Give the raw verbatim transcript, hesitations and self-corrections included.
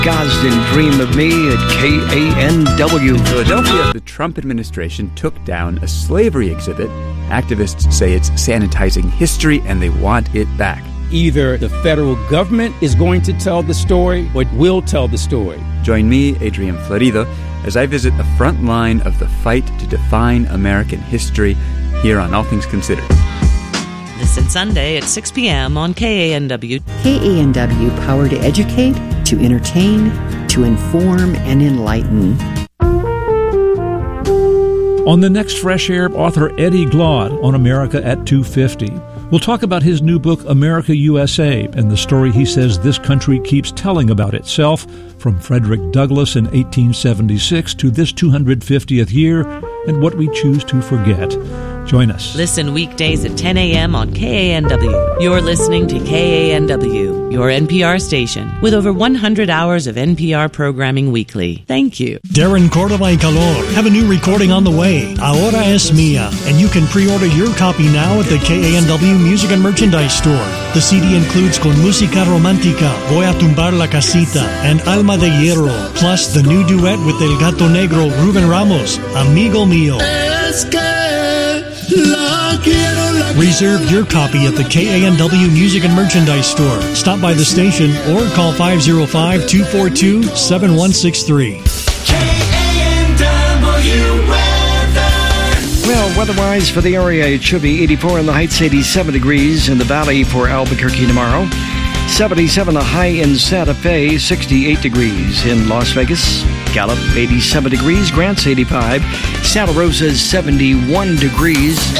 Gosden, Dream of Me at K A N W. In Philadelphia, the Trump administration took down a slavery exhibit. Activists say it's sanitizing history and they want it back. Either the federal government is going to tell the story or it will tell the story. Join me, Adrian Florido, as I visit the front line of the fight to define American history here on All Things Considered. Listen Sunday at six p.m. on K A N W. K A N W, power to educate, to entertain, to inform, and enlighten. On the next Fresh Air, author Eddie Glaude on America at two fifty. We'll talk about his new book, America U S A, and the story he says this country keeps telling about itself, from Frederick Douglass in eighteen seventy-six to this two hundred fiftieth year, and what we choose to forget. Join us. Listen weekdays at ten a.m. on K A N W. You're listening to K A N W, your N P R station, with over one hundred hours of N P R programming weekly. Thank you. Darren Cordova y Calor have a new recording on the way, Ahora es Mia, and you can pre-order your copy now at the K A N W Music and Merchandise Store. The C D includes Con Música Romántica, Voy a Tumbar la Casita, and Alma de Hierro, plus the new duet with El Gato Negro, Ruben Ramos, Amigo Mío. Es que La quiero, la Reserve your copy at the K A N W Music and Merchandise Store. Stop by the station or call five oh five, two four two, seven one six three. K A N W weather. Well, weather-wise for the area, it should be eighty-four in the Heights, eighty-seven degrees in the Valley for Albuquerque tomorrow. seventy-seven the high in Santa Fe, sixty-eight degrees in Las Vegas. Gallup, eighty-seven degrees. Grant's eighty-five. Santa Rosa's seventy-one degrees.